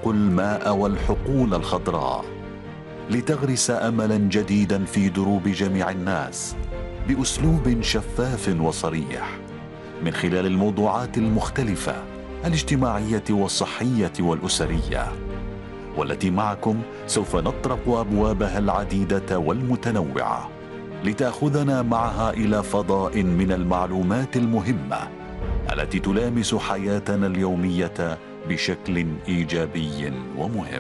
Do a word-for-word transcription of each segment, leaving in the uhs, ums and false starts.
تسوق الماء والحقول الخضراء، لتغرس أملا جديدا في دروب جميع الناس بأسلوب شفاف وصريح، من خلال الموضوعات المختلفة الاجتماعية والصحية والأسرية، والتي معكم سوف نطرق أبوابها العديدة والمتنوعة لتأخذنا معها إلى فضاء من المعلومات المهمة التي تلامس حياتنا اليومية بشكل إيجابي ومهم.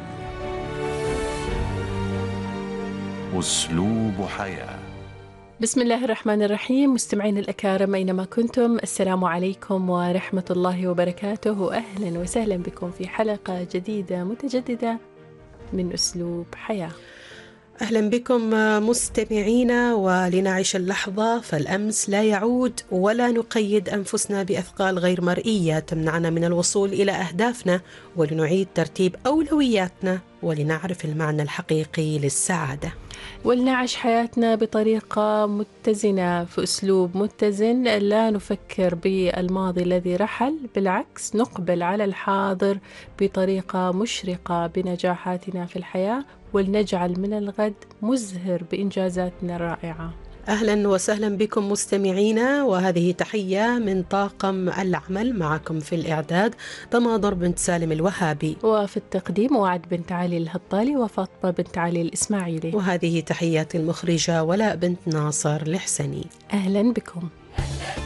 أسلوب حياة. بسم الله الرحمن الرحيم. مستمعين الأكارم أينما كنتم، السلام عليكم ورحمة الله وبركاته. أهلا وسهلا بكم في حلقة جديدة متجددة من أسلوب حياة. أهلا بكم مستمعينا، ولنعيش اللحظة فالأمس لا يعود، ولا نقيد أنفسنا بأثقال غير مرئية تمنعنا من الوصول إلى أهدافنا، ولنعيد ترتيب أولوياتنا، ولنعرف المعنى الحقيقي للسعادة، ولنعيش حياتنا بطريقة متزنة في أسلوب متزن. لا نفكر بالماضي الذي رحل، بالعكس نقبل على الحاضر بطريقة مشرقة بنجاحاتنا في الحياة، ولنجعل من الغد مزهر بإنجازاتنا الرائعة. أهلا وسهلا بكم مستمعينا، وهذه تحية من طاقم العمل. معكم في الإعداد ضماضر بنت سالم الوهابي، وفي التقديم وعد بنت علي الهطالي وفاطمة بنت علي الإسماعيلي، وهذه تحيات المخرجة ولاء بنت ناصر الحسني. أهلا بكم.